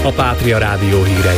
a Pátria Rádió hírei.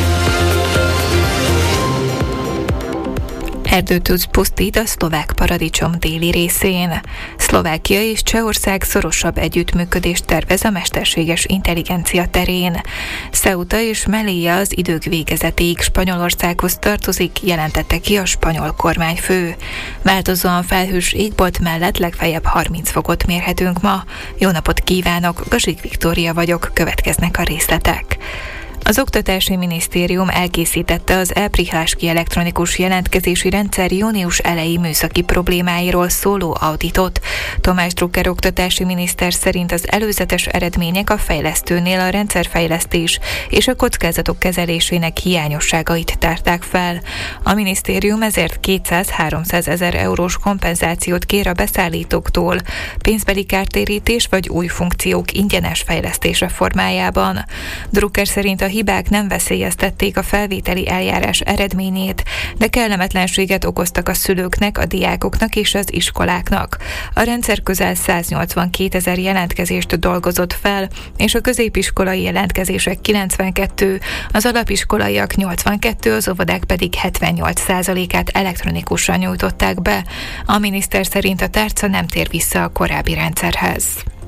Erdőtűz pusztít a szlovák paradicsom déli részén. Szlovákia és Csehország szorosabb együttműködést tervez a mesterséges intelligencia terén. Ceuta és Melilla az idők végezetéig Spanyolországhoz tartozik, jelentette ki a spanyol kormányfő. Változóan felhős égbolt mellett legfeljebb 30 fokot mérhetünk ma. Jó napot kívánok, Gazsik Viktória vagyok, következnek a részletek. Az Oktatási Minisztérium elkészítette az e-Prihláski elektronikus jelentkezési rendszer június eleji műszaki problémáiról szóló auditot. Tomás Drucker oktatási miniszter szerint az előzetes eredmények a fejlesztőnél a rendszerfejlesztés és a kockázatok kezelésének hiányosságait tárták fel. A minisztérium ezért 200-300 ezer eurós kompenzációt kér a beszállítóktól, pénzbeli kártérítés vagy új funkciók ingyenes fejlesztése formájában. Drucker szerint a hibák nem veszélyeztették a felvételi eljárás eredményét, de kellemetlenséget okoztak a szülőknek, a diákoknak és az iskoláknak. A rendszer közel 182 ezer jelentkezést dolgozott fel, és a középiskolai jelentkezések 92, az alapiskolaiak 82, az óvodák pedig 78%-át elektronikusan nyújtották be. A miniszter szerint a tárca nem tér vissza a korábbi rendszerhez.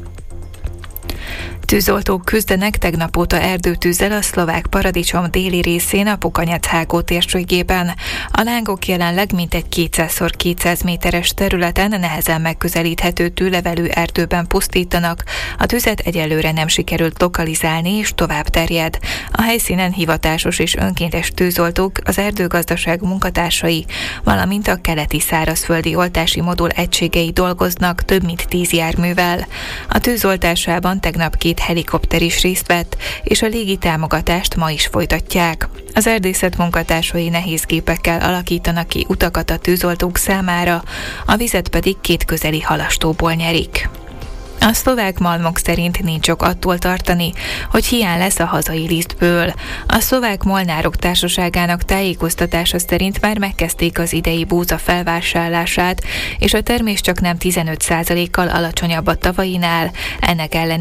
Tűzoltók küzdenek tegnap óta erdőtűzzel a szlovák paradicsom déli részén a Pokanyec-hágó térségében. A lángok jelenleg mintegy 200x200 méteres területen nehezen megközelíthető tűlevelű erdőben pusztítanak. A tüzet egyelőre nem sikerült lokalizálni és tovább terjed. A helyszínen hivatásos és önkéntes tűzoltók, az erdőgazdaság munkatársai, valamint a keleti szárazföldi oltási modul egységei dolgoznak több mint 10 járművel. A tűzoltásában tegnap 2 helikopter is részt vett, és a légi támogatást ma is folytatják. Az erdészet munkatársai nehézgépekkel alakítanak ki utakat a tűzoltók számára, a vizet pedig 2 közeli halastóból nyerik. A szlovák malmok szerint nincs ok attól tartani, hogy hiány lesz a hazai lisztből. A szlovák molnárok társaságának tájékoztatása szerint már megkezdték az idei búza felvásárlását, és a termés csak nem 15%-kal alacsonyabb a tavainál. Ennek ellenére